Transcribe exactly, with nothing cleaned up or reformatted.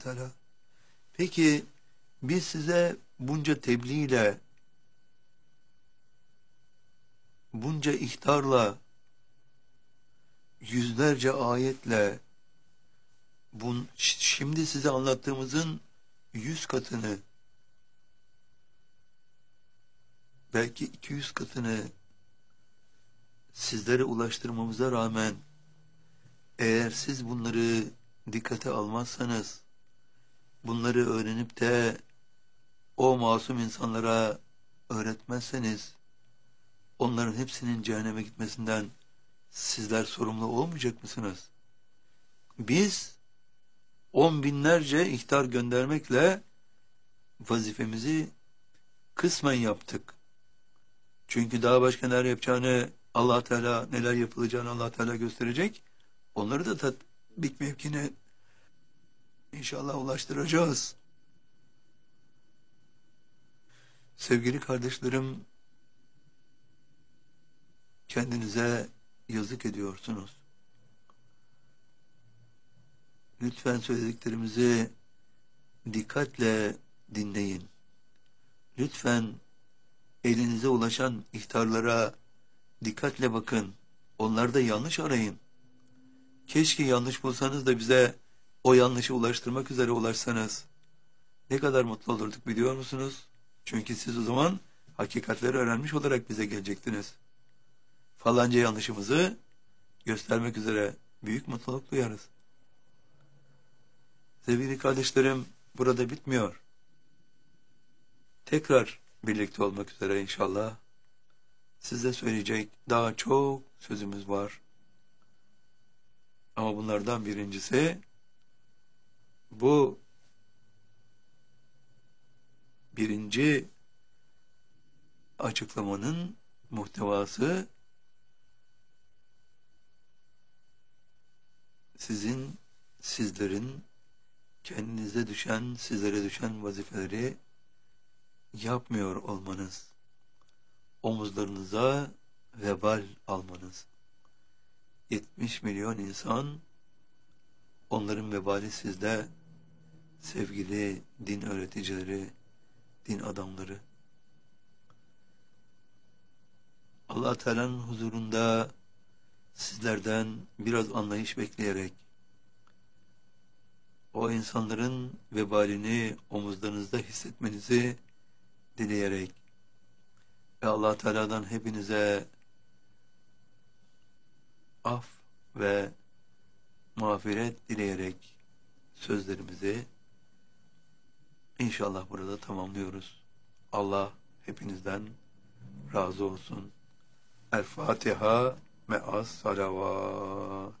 Teala. Peki biz size bunca tebliğ ile, bunca ihtarla, yüzlerce ayetle, bun, şimdi size anlattığımızın yüz katını, belki iki yüz katını sizlere ulaştırmamıza rağmen, eğer siz bunları dikkate almazsanız, bunları öğrenip de o masum insanlara öğretmezseniz, onların hepsinin cehenneme gitmesinden sizler sorumlu olmayacak mısınız? Biz on binlerce ihtar göndermekle vazifemizi kısmen yaptık. Çünkü daha başka neler yapacağını Allah Teala, neler yapılacağını Allah Teala gösterecek. Onları da tatbik mevkine inşallah ulaştıracağız. Sevgili kardeşlerim, kendinize yazık ediyorsunuz. Lütfen söylediklerimizi dikkatle dinleyin. Lütfen elinize ulaşan ihtarlara dikkatle bakın. Onlarda yanlış arayın. Keşke yanlış bulsanız da bize o yanlışı ulaştırmak üzere ulaşsanız. Ne kadar mutlu olurduk biliyor musunuz? Çünkü siz o zaman hakikatleri öğrenmiş olarak bize gelecektiniz. Falanca yanlışımızı göstermek üzere büyük mutluluk duyarız. Sevgili kardeşlerim, burada bitmiyor. Tekrar birlikte olmak üzere inşallah. Size söyleyecek daha çok sözümüz var. Ama bunlardan birincisi, bu birinci açıklamanın muhtevası sizin, sizlerin kendinize düşen, sizlere düşen vazifeleri yapmıyor olmanız, omuzlarınıza vebal almanız. yetmiş milyon insan, onların vebali sizde, sevgili din öğreticileri, din adamları. Allah Teala'nın huzurunda sizlerden biraz anlayış bekleyerek, o insanların vebalini omuzlarınızda hissetmenizi dileyerek ve Allah Teala'dan hepinize af ve mağfiret dileyerek sözlerimizi inşallah burada tamamlıyoruz. Allah hepinizden razı olsun. El Fatiha me'as salavat.